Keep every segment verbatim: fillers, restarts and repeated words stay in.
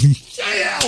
Yeah.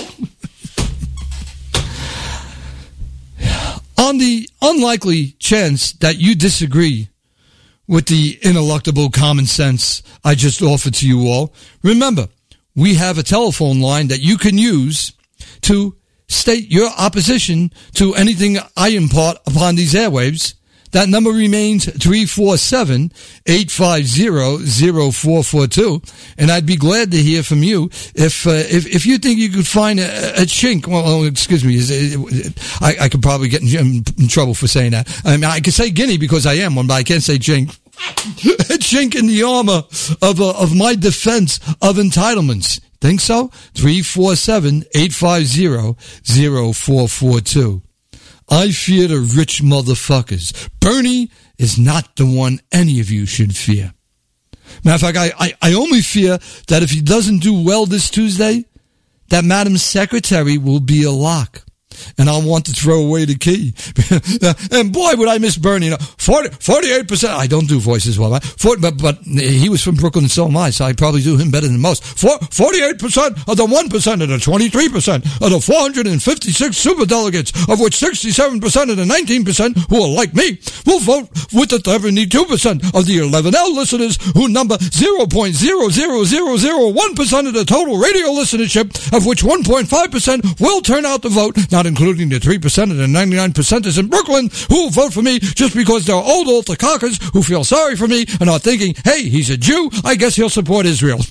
On the unlikely chance that you disagree with the ineluctable common sense I just offered to you all, remember, we have a telephone line that you can use to state your opposition to anything I impart upon these airwaves. That number remains three four seven, eight five zero, zero four four two, and I'd be glad to hear from you if uh, if if you think you could find a, a chink. Well, oh, excuse me, is it, I, I could probably get in, in trouble for saying that. I mean, I could say guinea because I am one, but I can't say chink. A chink in the armor of uh, of my defense of entitlements. Think so? three four seven, eight five zero, zero four four two. I fear the rich motherfuckers. Bernie is not the one any of you should fear. Matter of fact, I, I, I only fear that if he doesn't do well this Tuesday, that Madam Secretary will be a lock. And I'll want to throw away the key. And boy, would I miss Bernie. You know, forty, forty-eight percent. I don't do voices well, right? forty, but, but he was from Brooklyn and so am I, so I probably do him better than most. For, forty-eight percent of the one percent and the twenty-three percent of the four hundred fifty-six superdelegates, of which sixty-seven percent of the nineteen percent who are like me will vote with the seventy-two percent of the eleven L listeners who number zero point zero zero zero zero one percent of the total radio listenership, of which one point five percent will turn out to vote, not including the three percent of the ninety-nine percenters in Brooklyn who will vote for me just because they're old old cockers who feel sorry for me and are thinking, hey, he's a Jew, I guess he'll support Israel.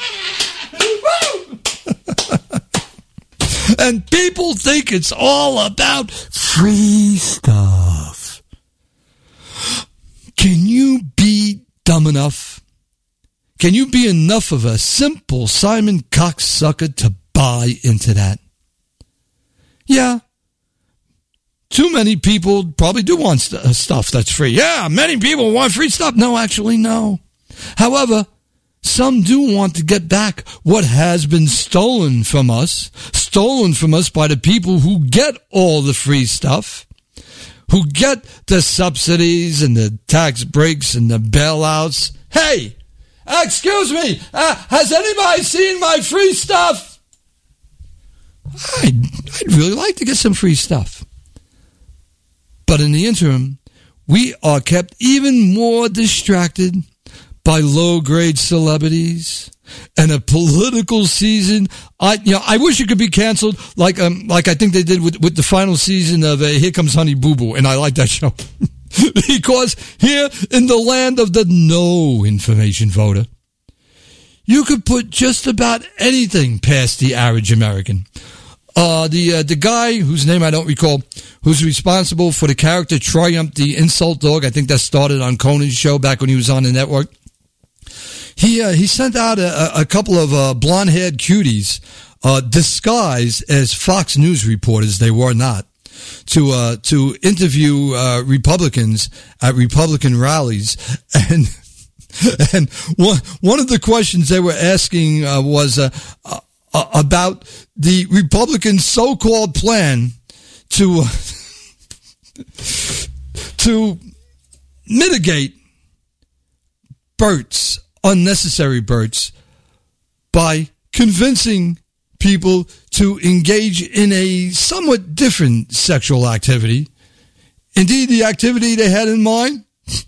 And people think it's all about free stuff. Can you be dumb enough? Can you be enough of a simple Simon cocksucker to buy into that? Yeah. Too many people probably do want st- stuff that's free. Yeah, many people want free stuff. No, actually, no. However, some do want to get back what has been stolen from us, stolen from us by the people who get all the free stuff, who get the subsidies and the tax breaks and the bailouts. Hey, excuse me, uh, has anybody seen my free stuff? I'd, I'd really like to get some free stuff. But in the interim, we are kept even more distracted by low-grade celebrities and a political season. I, you know, I wish it could be canceled, like um, like I think they did with with the final season of uh, Here Comes Honey Boo Boo, and I like that show because here in the land of the no information voter, you could put just about anything past the average American. Uh, the uh, the guy whose name I don't recall, who's responsible for the character Triumph, the insult dog. I think that started on Conan's show back when he was on the network. He uh, he sent out a, a couple of uh, blonde-haired cuties uh, disguised as Fox News reporters. They were not to uh, to interview uh, Republicans at Republican rallies, and and one one of the questions they were asking uh, was uh, uh, about the Republican so-called plan to uh, to mitigate births, unnecessary births, by convincing people to engage in a somewhat different sexual activity. Indeed, the activity they had in mind,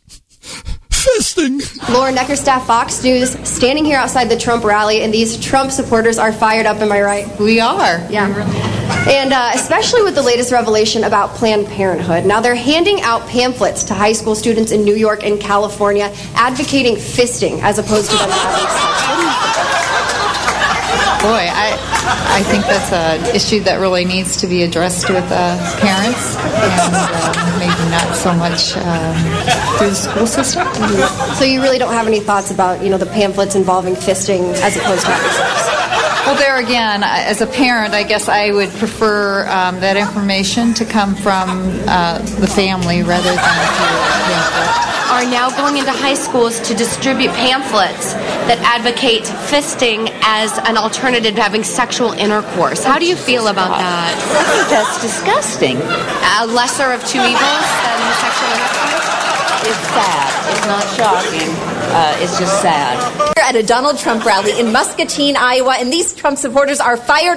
fisting. Laura Neckerstaff, Fox News, standing here outside the Trump rally, and these Trump supporters are fired up, am I right? We are. Yeah. And uh, especially with the latest revelation about Planned Parenthood. Now, they're handing out pamphlets to high school students in New York and California advocating fisting as opposed to them having sex. What do you think? Boy, I I think that's an issue that really needs to be addressed with uh, parents and uh, maybe not so much um, through the school system. Mm-hmm. So you really don't have any thoughts about, you know, the pamphlets involving fisting as opposed to having sex? Well, there again, as a parent, I guess I would prefer um, that information to come from uh, the family rather than through a pamphlet. Are now going into high schools to distribute pamphlets that advocate fisting as an alternative to having sexual intercourse. How do you feel about that? I think that's disgusting. A lesser of two evils than sexual intercourse? It's sad. It's not shocking. Uh, it's just sad. At a Donald Trump rally in Muscatine, Iowa, and these Trump supporters are fired